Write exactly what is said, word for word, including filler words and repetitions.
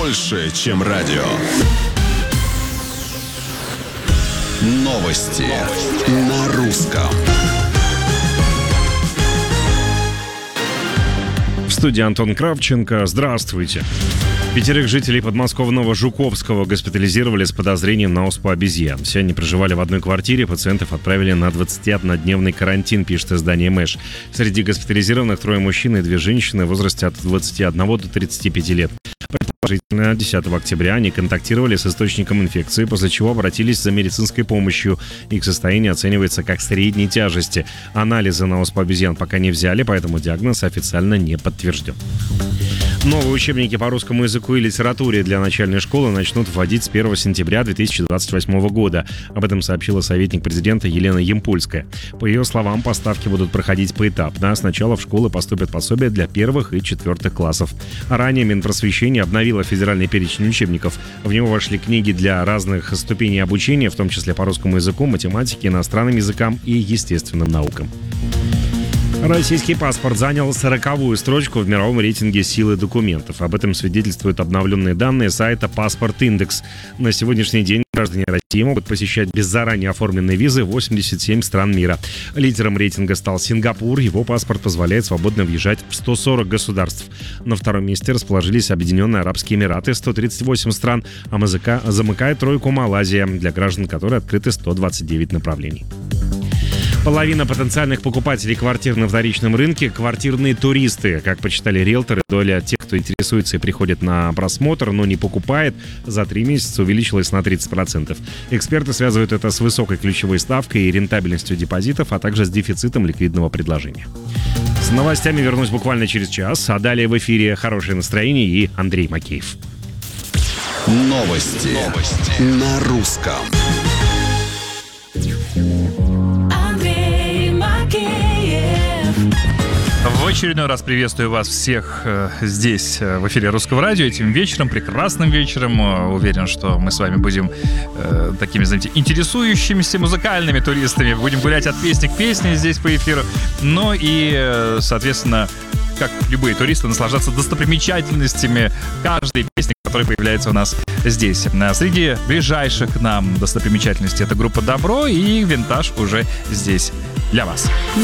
больше, чем радио. Новости, Новости. На русском. В студии Антон Кравченко. Здравствуйте. Пятерых жителей подмосковного Жуковского госпитализировали с подозрением на оспу обезьян. Все они проживали в одной квартире, пациентов отправили на двадцатиоднодневный карантин, пишет издание Мэш. Среди госпитализированных трое мужчин и две женщины в возрасте от двадцати одного до тридцати пяти лет. Предположительно, десятого октября они контактировали с источником инфекции, после чего обратились за медицинской помощью. Их состояние оценивается как средней тяжести. Анализы на оспу обезьян пока не взяли, поэтому диагноз официально не подтвержден. Новые учебники по русскому языку и литературе для начальной школы начнут вводить с первого сентября две тысячи двадцать восьмого года. Об этом сообщила советник президента Елена Ямпольская. По ее словам, поставки будут проходить поэтапно. Сначала в школы поступят пособия для первых и четвертых классов. Ранее Минпросвещение обновило федеральный перечень учебников. В него вошли книги для разных ступеней обучения, в том числе по русскому языку, математике, иностранным языкам и естественным наукам. Российский паспорт занял сороковую строчку в мировом рейтинге силы документов. Об этом свидетельствуют обновленные данные сайта «Паспорт Индекс». На сегодняшний день граждане России могут посещать без заранее оформленной визы восемьдесят семь стран мира. Лидером рейтинга стал Сингапур. Его паспорт позволяет свободно въезжать в сто сорок государств. На втором месте расположились Объединенные Арабские Эмираты, сто тридцать восемь стран, а МЗК замыкает тройку Малайзия, для граждан которой открыты сто двадцать девять направлений. Половина потенциальных покупателей квартир на вторичном рынке – квартирные туристы. Как почитали риэлторы, доля тех, кто интересуется и приходит на просмотр, но не покупает, за три месяца увеличилась на тридцать процентов. Эксперты связывают это с высокой ключевой ставкой и рентабельностью депозитов, а также с дефицитом ликвидного предложения. С новостями вернусь буквально через час, а далее в эфире «Хорошее настроение» и Андрей Макеев. Новости, Новости. На русском. В очередной раз приветствую вас всех э, здесь, э, в эфире Русского радио, этим вечером, прекрасным вечером. Э, уверен, что мы с вами будем э, такими, знаете, интересующимися музыкальными туристами. Будем гулять от песни к песне здесь по эфиру. Ну и, э, соответственно, как любые туристы, наслаждаться достопримечательностями каждой песни, которая появляется у нас здесь. Среди ближайших к нам достопримечательностей это группа «Добро», и «Винтаж» уже здесь для вас.